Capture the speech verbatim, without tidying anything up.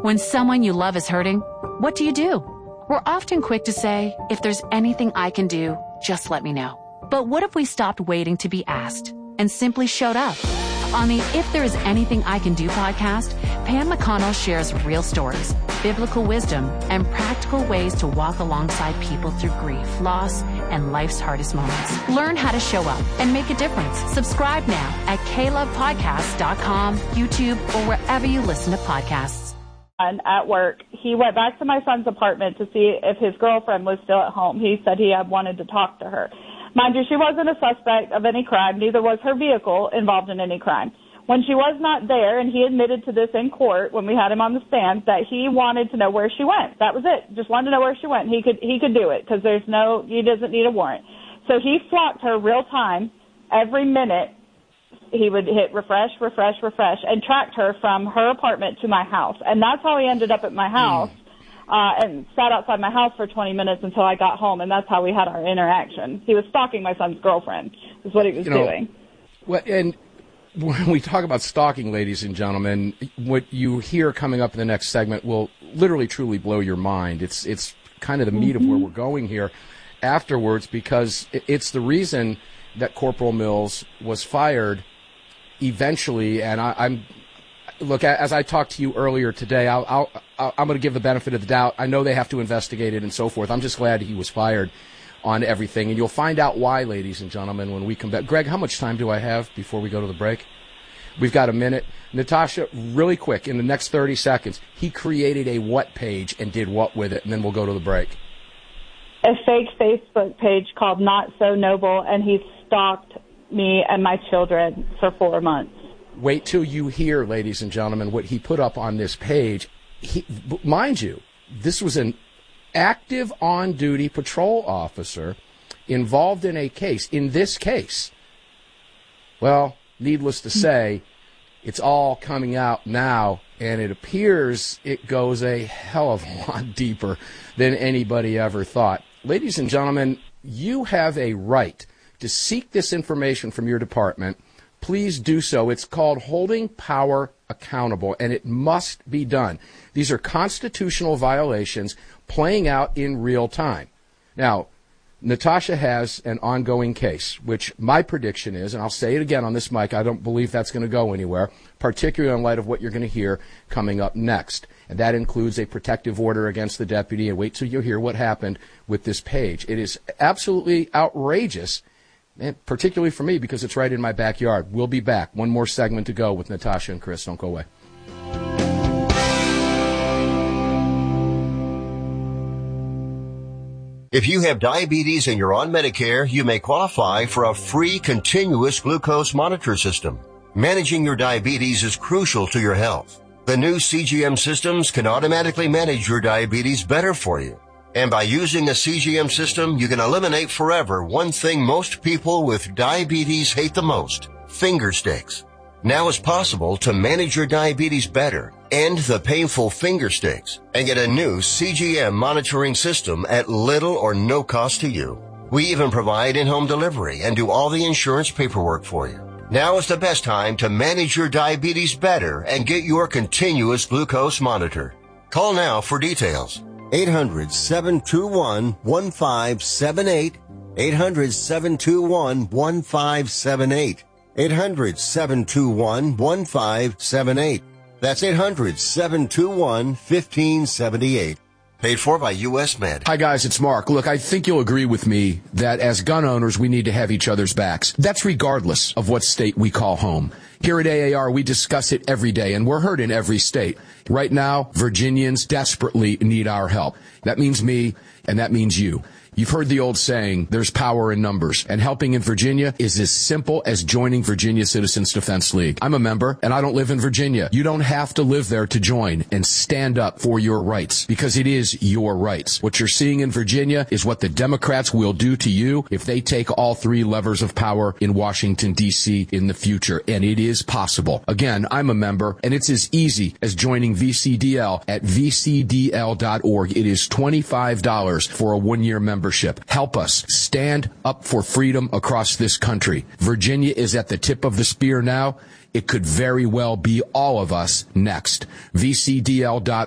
When someone you love is hurting, what do you do? We're often quick to say, if there's anything I can do, just let me know. But what if we stopped waiting to be asked and simply showed up? On the If There Is Anything I Can Do podcast, Pam McConnell shares real stories, biblical wisdom, and practical ways to walk alongside people through grief, loss, and life's hardest moments. Learn how to show up and make a difference. Subscribe now at k love podcast dot com, YouTube, or wherever you listen to podcasts. At work, he went back to my son's apartment to see if his girlfriend was still at home. He said he had wanted to talk to her. Mind you, she wasn't a suspect of any crime, neither was her vehicle involved in any crime. When she was not there, and he admitted to this in court when we had him on the stand, that he wanted to know where she went. That was it. Just wanted to know where she went. He could he could do it because there's no, he doesn't need a warrant. So he flocked her real time. Every minute he would hit refresh, refresh, refresh, and tracked her from her apartment to my house. And that's how he ended up at my house. Mm. Uh, and sat outside my house for twenty minutes until I got home, and that's how we had our interaction. He was stalking my son's girlfriend, is what he was you know, doing. Well, and when we talk about stalking, ladies and gentlemen, what you hear coming up in the next segment will literally, truly blow your mind. It's it's kind of the meat mm-hmm. of where we're going here afterwards, because it's the reason that Corporal Mills was fired eventually, and I, I'm... Look, as I talked to you earlier today, I'll, I'll, I'm going to give the benefit of the doubt. I know they have to investigate it and so forth. I'm just glad he was fired on everything. And you'll find out why, ladies and gentlemen, when we come back. Greg, how much time do I have before we go to the break? We've got a minute. Natasha, really quick, in the next thirty seconds, he created a what page and did what with it? And then we'll go to the break. A fake Facebook page called Not So Noble, and he stalked me and my children for four months. Wait till you hear, ladies and gentlemen, what he put up on this page. He, mind you, this was an active on-duty patrol officer involved in a case. In this case, well, needless to say, it's all coming out now, and it appears it goes a hell of a lot deeper than anybody ever thought. Ladies and gentlemen, you have a right to seek this information from your department. Please do so. It's called holding power accountable, and it must be done. These are constitutional violations playing out in real time. Now, Natasha has an ongoing case, which my prediction is, and I'll say it again on this mic, I don't believe that's going to go anywhere, particularly in light of what you're going to hear coming up next. And that includes a protective order against the deputy, and wait till you hear what happened with this page. It is absolutely outrageous. And particularly for me, because it's right in my backyard. We'll be back. One more segment to go with Natasha and Chris. Don't go away. If you have diabetes and you're on Medicare, you may qualify for a free continuous glucose monitor system. Managing your diabetes is crucial to your health. The new C G M systems can automatically manage your diabetes better for you. And by using a C G M system, you can eliminate forever one thing most people with diabetes hate the most, finger sticks. Now it's possible to manage your diabetes better, end the painful finger sticks, and get a new C G M monitoring system at little or no cost to you. We even provide in-home delivery and do all the insurance paperwork for you. Now is the best time to manage your diabetes better and get your continuous glucose monitor. Call now for details. eight hundred, seven two one, one five seven eight. eight hundred, seven two one, one five seven eight. eight hundred, seven two one, one five seven eight. That's eight hundred, seven two one, one five seven eight. Paid for by U S Med. Hi, guys. It's Mark. Look, I think you'll agree with me that as gun owners, we need to have each other's backs. That's regardless of what state we call home. Here at A A R, we discuss it every day, and we're heard in every state. Right now, Virginians desperately need our help. That means me, and that means you. You've heard the old saying, there's power in numbers, and helping in Virginia is as simple as joining Virginia Citizens Defense League. I'm a member, and I don't live in Virginia. You don't have to live there to join and stand up for your rights, because it is your rights. What you're seeing in Virginia is what the Democrats will do to you if they take all three levers of power in Washington, D C in the future, and it is possible. Again, I'm a member, and it's as easy as joining V C D L at v c d l dot org. It is twenty-five dollars for a one-year membership. Help us stand up for freedom across this country. Virginia is at the tip of the spear now. It could very well be all of us next. v c d l dot